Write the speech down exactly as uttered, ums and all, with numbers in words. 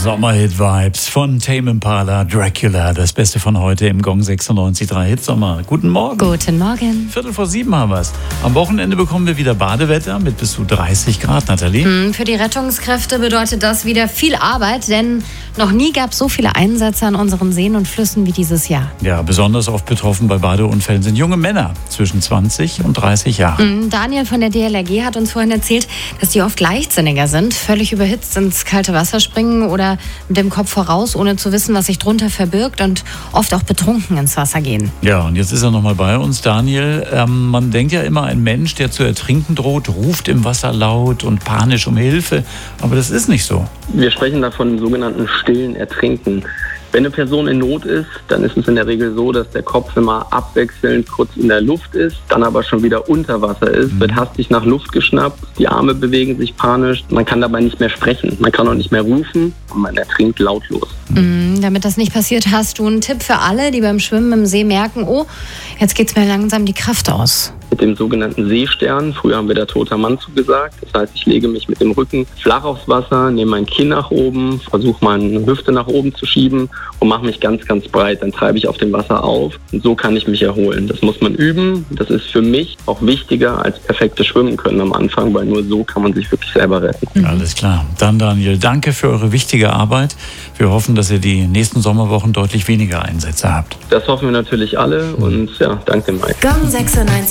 Sommerhit-Vibes von Tame Impala, Dracula, das Beste von heute im Gong sechsundneunzig Komma drei Hitsommer. Guten Morgen. Guten Morgen. Viertel vor sieben haben wir es. Am Wochenende bekommen wir wieder Badewetter mit bis zu dreißig Grad, Nathalie. Hm, für die Rettungskräfte bedeutet das wieder viel Arbeit, denn noch nie gab es so viele Einsätze an unseren Seen und Flüssen wie dieses Jahr. Ja, besonders oft betroffen bei Badeunfällen sind junge Männer zwischen zwanzig und dreißig Jahren. Hm, Daniel von der D L R G hat uns vorhin erzählt, dass die oft leichtsinniger sind, völlig überhitzt ins kalte Wasser springen oder mit dem Kopf voraus, ohne zu wissen, was sich drunter verbirgt und oft auch betrunken ins Wasser gehen. Ja, und jetzt ist er nochmal bei uns, Daniel. Ähm, man denkt ja immer, ein Mensch, der zu ertrinken droht, ruft im Wasser laut und panisch um Hilfe. Aber das ist nicht so. Wir sprechen da von sogenannten stillen Ertrinken. Wenn eine Person in Not ist, dann ist es in der Regel so, dass der Kopf immer abwechselnd kurz in der Luft ist, dann aber schon wieder unter Wasser ist, mhm. wird hastig nach Luft geschnappt, die Arme bewegen sich panisch, man kann dabei nicht mehr sprechen, man kann auch nicht mehr rufen und man ertrinkt lautlos. Mhm, damit das nicht passiert, hast du einen Tipp für alle, die beim Schwimmen im See merken, oh, jetzt geht's mir langsam die Kraft aus. Mit dem sogenannten Seestern, früher haben wir da toter Mann zugesagt. Das heißt, ich lege mich mit dem Rücken flach aufs Wasser, nehme mein Kinn nach oben, versuche meine Hüfte nach oben zu schieben und mache mich ganz, ganz breit. Dann treibe ich auf dem Wasser auf und so kann ich mich erholen. Das muss man üben. Das ist für mich auch wichtiger als perfektes Schwimmen können am Anfang, weil nur so kann man sich wirklich selber retten. Mhm. Alles klar. Dann, Daniel, danke für eure wichtige Arbeit. Wir hoffen, dass ihr die nächsten Sommerwochen deutlich weniger Einsätze habt. Das hoffen wir natürlich alle und ja, danke, Mike. Gong sechsundneunzig